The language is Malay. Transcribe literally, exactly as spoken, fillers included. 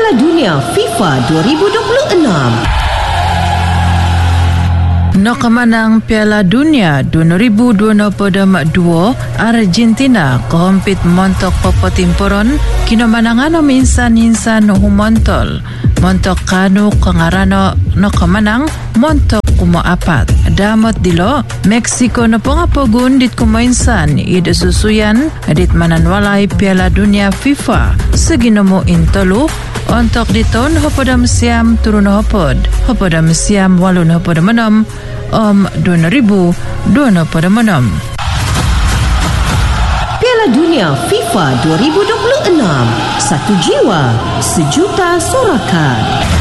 Piala Dunia FIFA dua ribu dua puluh enam. Nakamanang Piala Dunia dua ribu dua puluh dua, Argentina kehompit montok popotimporon kinamanangan minsan-insan humontol. Montok kanu kangarano nakamanang montok kumo apat. Damot dilo, Mexico na pangapogun dit kumainsan ida susuyan dit mananwalay Piala Dunia FIFA sa ginamo intolo. Ontok diton hopodam siam turun hopod. Hopodam siam walun hopodam enam om dua ribu dua puluh enam. Piala Dunia FIFA dua ribu dua puluh enam. Satu jiwa, sejuta sorakan.